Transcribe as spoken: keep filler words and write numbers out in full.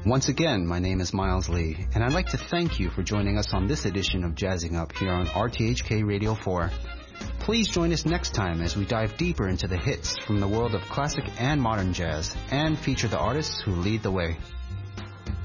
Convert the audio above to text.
Once again, my name is Miles Lee, and I'd like to thank you for joining us on this edition of Jazzing Up here on R T H K Radio four. Please join us next time as we dive deeper into the hits from the world of classic and modern jazz and feature the artists who lead the way.